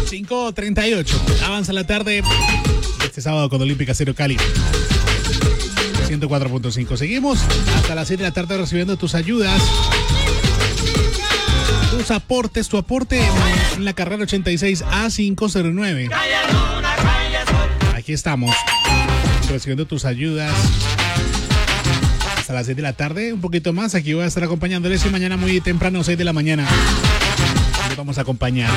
5:38. Avanza la tarde este sábado con Olímpica Stereo Cali 104.5. Seguimos hasta las 7 de la tarde recibiendo tus ayudas, tus aportes, tu aporte en la carrera 86A509. Aquí estamos recibiendo tus ayudas hasta las 6 de la tarde, un poquito más. Aquí voy a estar acompañándoles y mañana muy temprano, 6 de la mañana, les vamos a acompañar.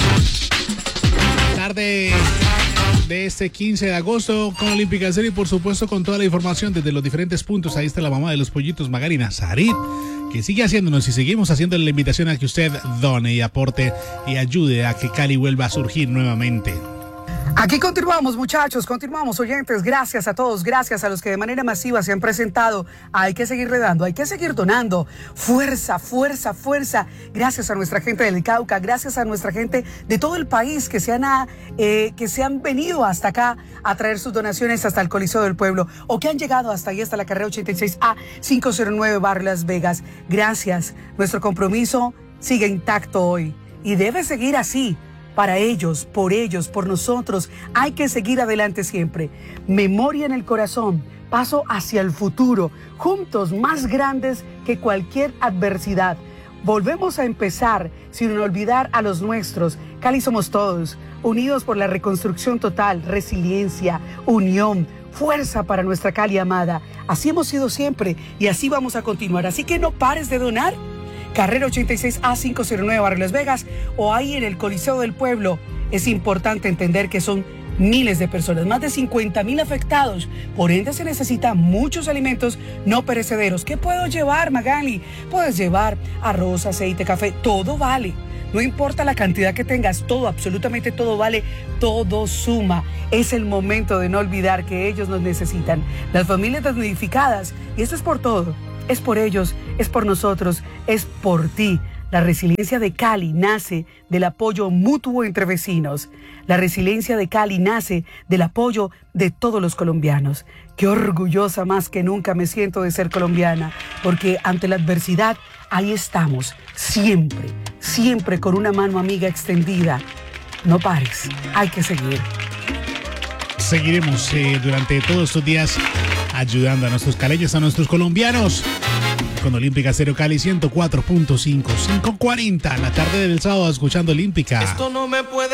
Tarde de este 15 de agosto con Olímpica Stereo y por supuesto con toda la información desde los diferentes puntos. Ahí está la mamá de los pollitos, Magari Nazarit, que sigue haciéndonos y seguimos haciendo la invitación a que usted done y aporte y ayude a que Cali vuelva a surgir nuevamente. Aquí continuamos, muchachos, continuamos, oyentes. Gracias a todos, gracias a los que de manera masiva se han presentado. Hay que seguir redando, hay que seguir donando. Fuerza, fuerza, fuerza. Gracias a nuestra gente del Cauca, gracias a nuestra gente de todo el país que se han venido hasta acá a traer sus donaciones hasta el Coliseo del Pueblo o que han llegado hasta ahí, hasta la carrera 86A509 Barrio Las Vegas. Gracias. Nuestro compromiso sigue intacto hoy y debe seguir así. Para ellos, por nosotros, hay que seguir adelante siempre. Memoria en el corazón, paso hacia el futuro, juntos más grandes que cualquier adversidad. Volvemos a empezar sin olvidar a los nuestros. Cali somos todos, unidos por la reconstrucción total, resiliencia, unión, fuerza para nuestra Cali amada. Así hemos sido siempre y así vamos a continuar. Así que no pares de donar. Carrera 86A509 Barrio Las Vegas o ahí en el Coliseo del Pueblo. Es importante entender que son miles de personas, más de 50,000 afectados. Por ende se necesitan muchos alimentos no perecederos. ¿Qué puedo llevar, Magali? Puedes llevar arroz, aceite, café, todo vale. No importa la cantidad que tengas, todo, absolutamente todo vale, todo suma. Es el momento de no olvidar que ellos nos necesitan. Las familias damnificadas, y esto es por todo. Es por ellos, es por nosotros, es por ti. La resiliencia de Cali nace del apoyo mutuo entre vecinos. La resiliencia de Cali nace del apoyo de todos los colombianos. Qué orgullosa más que nunca me siento de ser colombiana, porque ante la adversidad, ahí estamos, siempre, siempre con una mano amiga extendida. No pares, hay que seguir. Seguiremos durante todos estos días ayudando a nuestros caleños, a nuestros colombianos con Olímpica Stereo Cali 104.5, 5:40 la tarde del sábado escuchando Olímpica. Esto no me puede